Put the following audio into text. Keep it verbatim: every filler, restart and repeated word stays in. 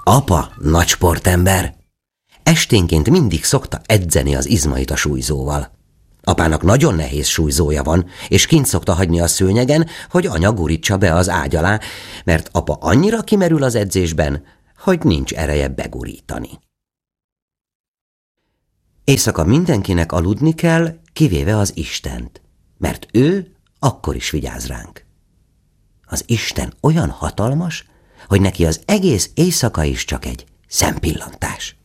Apa nagy sportember. Esténként mindig szokta edzeni az izmait a súlyzóval. Apának nagyon nehéz súlyzója van, és kint szokta hagyni a szőnyegen, hogy anya gurítsa be az ágy alá, mert apa annyira kimerül az edzésben, hogy nincs ereje begurítani. Éjszaka mindenkinek aludni kell, kivéve az Istent, mert ő akkor is vigyáz ránk. Az Isten olyan hatalmas, hogy neki az egész éjszaka is csak egy szempillantás.